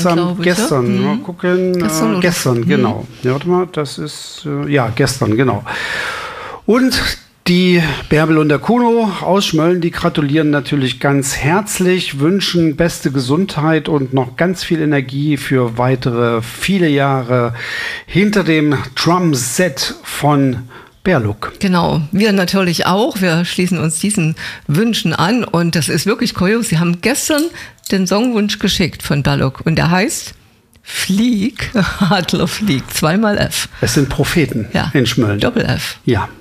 glaube ich. Gestern, mal gucken. Gestern, genau. Ja, warte mal, das ist, gestern, genau. Und die Bärbel und der Kuno aus Schmölln, die gratulieren natürlich ganz herzlich, wünschen beste Gesundheit und noch ganz viel Energie für weitere viele Jahre hinter dem Drumset von Berluk. Genau, wir natürlich auch. Wir schließen uns diesen Wünschen an und das ist wirklich kurios. Sie haben gestern den Songwunsch geschickt von Berluk und der heißt Flieg, Adler flieg, 2-mal F. Es sind Propheten in Schmölln. Doppel-F. Ja.